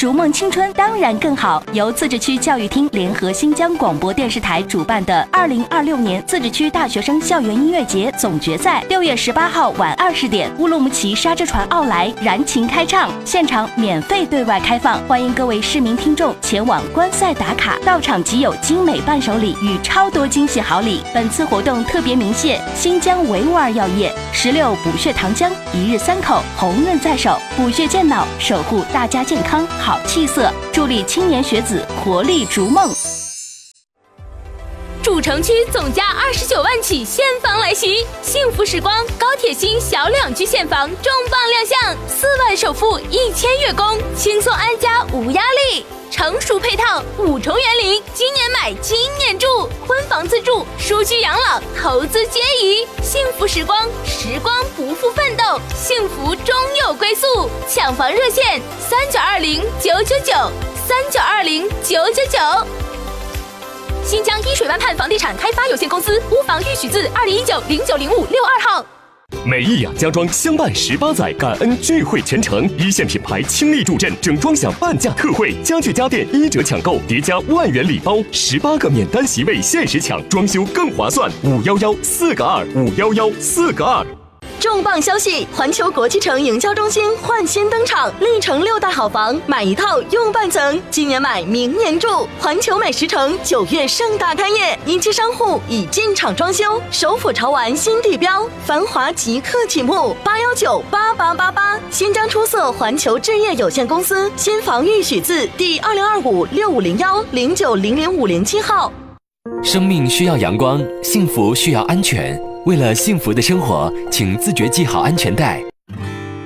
逐梦青春当然更好。由自治区教育厅联合新疆广播电视台主办的2026年自治区大学生校园音乐节总决赛，6月18号晚20点，乌鲁木齐沙之船奥莱燃情开唱，现场免费对外开放，欢迎各位市民听众前往观赛打卡，到场即有精美伴手礼与超多惊喜好礼。本次活动特别鸣谢新疆维吾尔药业、16补血糖浆、1日3口、红润在手，补血健脑，守护大家健康好气色，助力青年学子活力逐梦。 主城区总价29万起现房来袭，幸福时光高铁新小2居现房重磅亮相，4万首付1000月供，轻松安家无压力。成熟配套5重园林，今年买今年住，婚房自住、舒居养老、投资皆宜。幸福时光，时光不负奋斗，幸福终有归宿。抢房热线3920-999，3920-999。新疆依水湾畔房地产开发有限公司屋房预许字2019090562号。 美意雅家装相伴18载，感恩聚会全程，一线品牌倾力助阵，整装享半价特惠，家具家电1折抢购，叠加万元礼包，18个免单席位限时抢，装修更划算。511-4个2，511-4个2。 重磅消息！环球国际城营销中心焕新登场，历城6大好房，买一套用半层，今年买明年住。环球美食城9月盛大开业，一期商户已进场装修，首府潮玩新地标，繁华即刻启幕，8198888。新疆出色环球置业有限公司新房预许字第2025650109000507号。 生命需要阳光，幸福需要安全。为了幸福的生活，请自觉系好安全带，